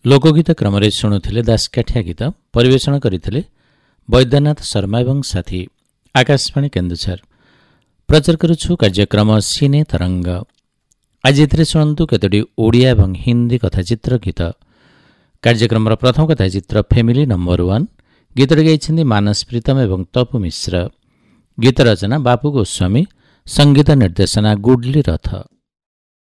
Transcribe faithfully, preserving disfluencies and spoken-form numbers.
ଲୋକଗୀତ କ୍ରମରେ ଶୁଣୁଥିଲେ ଦାସକାଠିଆ ଗୀତ ପରିବେଷଣ କରିଥିଲେ ବୈଦ୍ୟନାଥ ଶର୍ମା ଏବଂ ସାଥୀ। ଆକାଶବାଣୀ କେନ୍ଦୁଝର ପ୍ରଚାର କରୁଛୁ କାର୍ଯ୍ୟକ୍ରମ ସିନେ ତରଙ୍ଗ। ଆଜି ଏଥିରେ ଶୁଣନ୍ତୁ କେତୋଟି ଓଡ଼ିଆ ଏବଂ ହିନ୍ଦୀ କଥାଚିତ୍ର ଗୀତ। କାର୍ଯ୍ୟକ୍ରମର ପ୍ରଥମ କଥାଚିତ୍ର ଫ୍ୟାମିଲି ନମ୍ବର ୱାନ୍। ଗୀତଟି ଗାଇଛନ୍ତି ମାନସ ପ୍ରୀତମ ଏବଂ ତପୁ ମିଶ୍ର। ଗୀତ ରଚନା ବାପୁ ଗୋସ୍ୱାମୀ, ସଙ୍ଗୀତ ନିର୍ଦ୍ଦେଶନା ଗୁଡଲି ରଥ।